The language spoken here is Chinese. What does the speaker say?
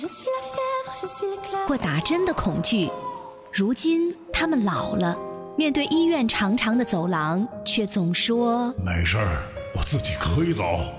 或打针的恐惧。如今他们老了，面对医院长长的走廊，却总说没事儿，我自己可以走。